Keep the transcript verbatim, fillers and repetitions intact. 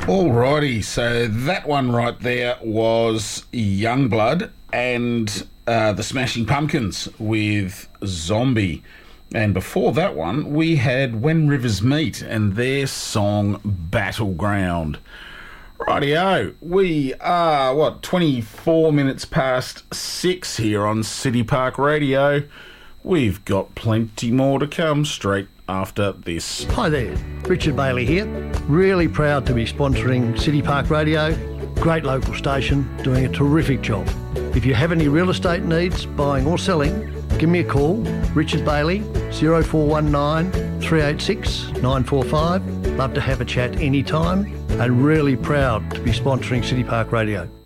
Alrighty, so that one right there was Youngblood and uh, the Smashing Pumpkins with Zombie. And before that one, we had When Rivers Meet and their song Battleground. Rightio, we are, what, twenty-four minutes past six here on City Park Radio. We've got plenty more to come straight after this. Hi there, Richard Bailey here. Really proud to be sponsoring City Park Radio. Great local station, doing a terrific job. If you have any real estate needs, buying or selling, give me a call, Richard Bailey, zero four one nine, three eight six, nine four five. Love to have a chat anytime and really proud to be sponsoring City Park Radio.